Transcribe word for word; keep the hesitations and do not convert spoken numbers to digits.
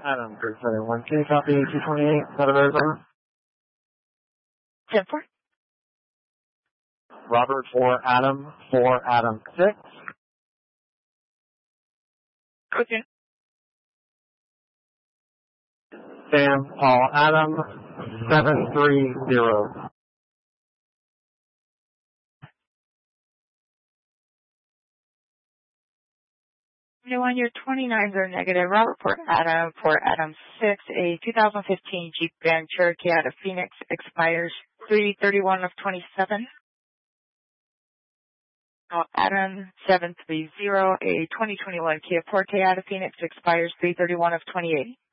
Adam, three seven one, can you copy two twenty-eight, out of Arizona? ten four. Robert for Adam, for Adam six. Okay. Sam, Paul, Adam, seven three zero. Anyone, your twenty-nines are negative. Robert for Adam, for Adam six, a two thousand fifteen Jeep Grand Cherokee out of Phoenix expires three thirty-one of twenty-seven. Adam seven three zero, a twenty twenty-one Kia Forte out of Phoenix expires three thirty-one of twenty-eight.